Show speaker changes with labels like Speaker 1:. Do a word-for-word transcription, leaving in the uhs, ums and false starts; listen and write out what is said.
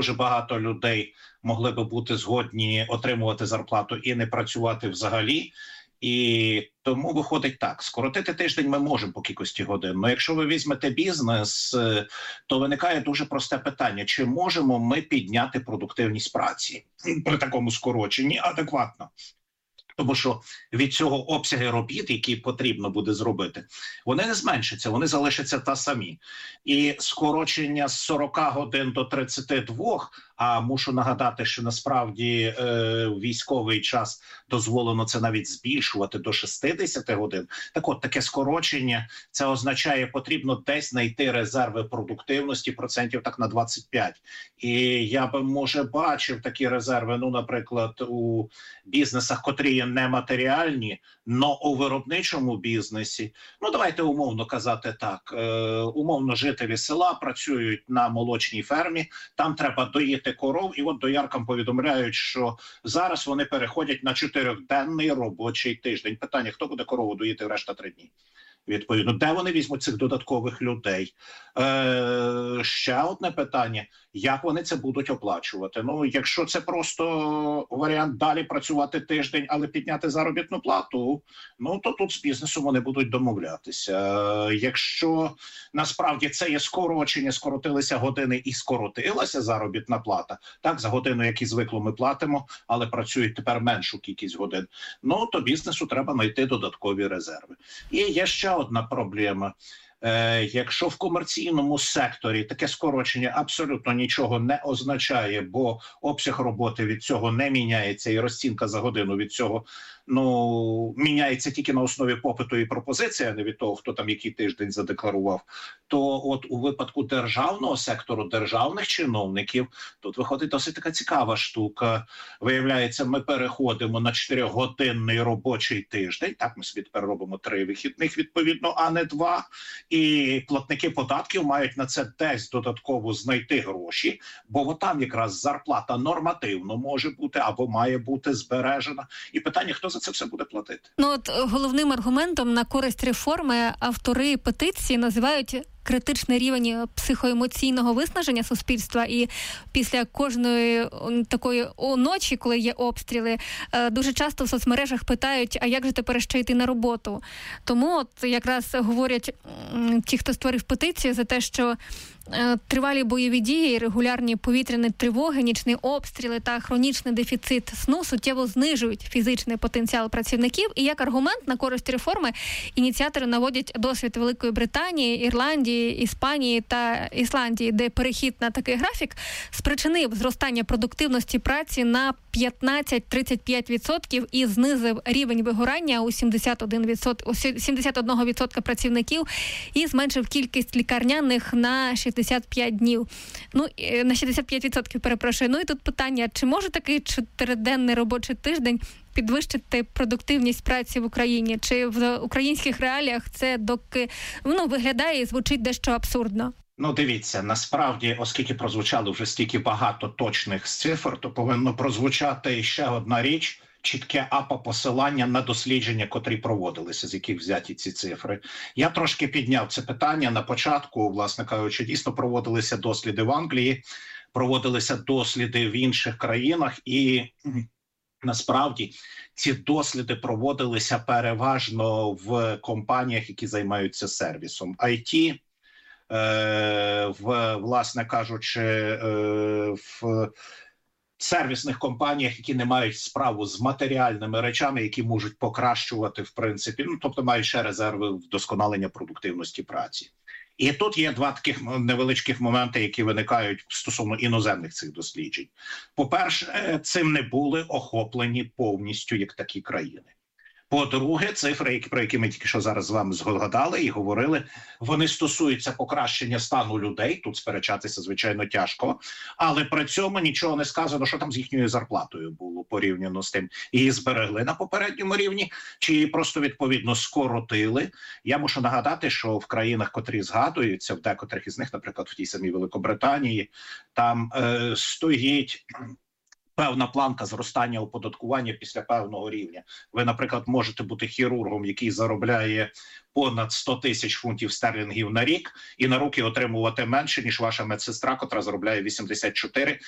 Speaker 1: дуже багато людей могли би бути згодні отримувати зарплату і не працювати взагалі. І тому виходить так, скоротити тиждень ми можемо по кількості годин. Але якщо ви візьмете бізнес, то виникає дуже просте питання. Чи можемо ми підняти продуктивність праці при такому скороченні адекватно? Тому що від цього обсяги робіт, які потрібно буде зробити, вони не зменшаться, вони залишаться та самі. І скорочення з сорока годин до тридцяти двох, а мушу нагадати, що насправді е, військовий час дозволено це навіть збільшувати до шістдесяти годин. Так от, таке скорочення, це означає, потрібно десь знайти резерви продуктивності процентів так на двадцять п'ять. І я би, може, бачив такі резерви, ну, наприклад, у бізнесах, котрі є нематеріальні, но у виробничому бізнесі, ну, давайте умовно казати так, е, умовно жителі села працюють на молочній фермі, там треба доїти коров, і от дояркам повідомляють, що зараз вони переходять на чотирьохденний робочий тиждень. Питання, хто буде корову доїти решта три дні? Відповідно, де вони візьмуть цих додаткових людей? Е, ще одне питання, як вони це будуть оплачувати? Ну, якщо це просто варіант далі працювати тиждень, але підняти заробітну плату, ну, то тут з бізнесом вони будуть домовлятися. Е, якщо насправді це є скорочення, скоротилися години і скоротилася заробітна плата, так, за годину, як і звикло, ми платимо, але працюють тепер меншу кількість годин, ну, то бізнесу треба знайти додаткові резерви. І є ще одна проблема. Е, якщо в комерційному секторі таке скорочення абсолютно нічого не означає, бо обсяг роботи від цього не міняється і розцінка за годину від цього, ну, міняється тільки на основі попиту і пропозиції, а не від того, хто там який тиждень задекларував, то от у випадку державного сектору, державних чиновників, тут виходить досить така цікава штука. Виявляється, ми переходимо на чотирьохгодинний робочий тиждень, так, ми собі тепер робимо три вихідних відповідно, а не два, і платники податків мають на це десь додатково знайти гроші, бо там якраз зарплата нормативно може бути або має бути збережена. І питання, хто за це все буде платити?
Speaker 2: Ну от головним аргументом на користь реформи автори петиції називають критичний рівень психоемоційного виснаження суспільства, і після кожної такої ночі, коли є обстріли, дуже часто в соцмережах питають, а як же тепер ще йти на роботу? Тому от якраз говорять ті, хто створив петицію, за те, що тривалі бойові дії, регулярні повітряні тривоги, нічні обстріли та хронічний дефіцит сну суттєво знижують фізичний потенціал працівників. І як аргумент на користь реформи ініціатори наводять досвід Великої Британії, Ірландії, Іспанії та Ісландії, де перехід на такий графік спричинив зростання продуктивності праці на п'ятнадцять-тридцять п'ять відсотків і знизив рівень вигорання у сімдесят один відсоток, у сімдесят один відсоток працівників і зменшив кількість лікарняних на шістдесят п'ять днів. Ну, на шістдесят п'ять відсотків, перепрошую. Ну і тут питання, чи може такий чотириденний робочий тиждень підвищити продуктивність праці в Україні? Чи в українських реаліях це доки, ну, виглядає і звучить дещо абсурдно?
Speaker 1: Ну, дивіться, насправді, оскільки прозвучало вже стільки багато точних цифр, то повинно прозвучати ще одна річ, чітке апо-посилання на дослідження, котрі проводилися, з яких взяті ці цифри. Я трошки підняв це питання на початку, власне кажучи, дійсно проводилися досліди в Англії, проводилися досліди в інших країнах, і насправді ці досліди проводилися переважно в компаніях, які займаються сервісом. ай ті, в, власне кажучи, в сервісних компаніях, які не мають справу з матеріальними речами, які можуть покращувати, в принципі, ну, тобто мають ще резерви вдосконалення продуктивності праці. І тут є два таких невеличких моменти, які виникають стосовно іноземних цих досліджень. По-перше, цим не були охоплені повністю як такі країни. По-друге, цифри, про які ми тільки що зараз з вами згадали і говорили, вони стосуються покращення стану людей, тут сперечатися, звичайно, тяжко, але при цьому нічого не сказано, що там з їхньою зарплатою було порівняно з тим. Її зберегли на попередньому рівні, чи її просто, відповідно, скоротили. Я мушу нагадати, що в країнах, котрі згадуються, в декотрих із них, наприклад, в тій самій Великобританії, там е, стоїть певна планка зростання оподаткування після певного рівня. Ви, наприклад, можете бути хірургом, який заробляє понад сто тисяч фунтів стерлінгів на рік, і на руки отримувати менше, ніж ваша медсестра, котра заробляє вісімдесят чотири,